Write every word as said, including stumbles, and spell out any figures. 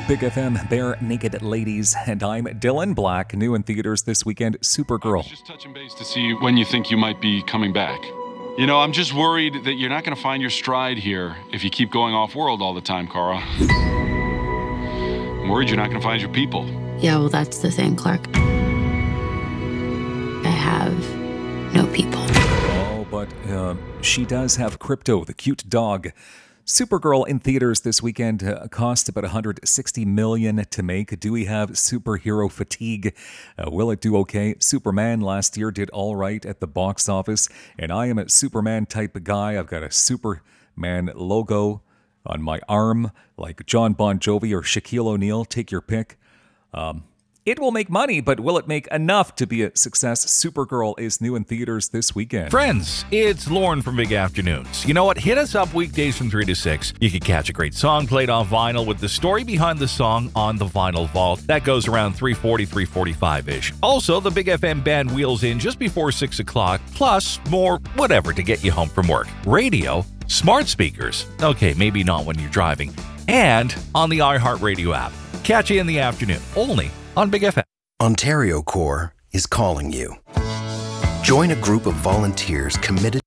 Big F M, Bare Naked Ladies, and I'm Dylan Black. New in theaters this weekend, Supergirl. I was just touching base to see when you think you might be coming back. You know, I'm just worried that you're not going to find your stride here if you keep going off-world all the time, Kara. I'm worried you're not going to find your people. Yeah, well, that's the thing, Clark. I have no people. Oh, but uh, she does have Crypto, the cute dog. Supergirl in theaters this weekend uh, cost about one hundred sixty million dollars to make. Do we have superhero fatigue? Uh, will it do okay? Superman last year did all right at the box office, and I am a Superman type of guy. I've got a Superman logo on my arm, like John Bon Jovi or Shaquille O'Neal. Take your pick. Um, It will make money, but will it make enough to be a success? Supergirl is new in theaters this weekend. Friends, it's Lauren from Big Afternoons. You know what? Hit us up weekdays from three to six. You can catch a great song played on vinyl with the story behind the song on the Vinyl Vault. That goes around three forty, three forty-five-ish. Also, the Big F M band wheels in just before six o'clock, plus more whatever to get you home from work. Radio, smart speakers. Okay, maybe not when you're driving. And on the iHeartRadio app. Catch you in the afternoon, only on Big F M. Ontario Corps is calling you. Join a group of volunteers committed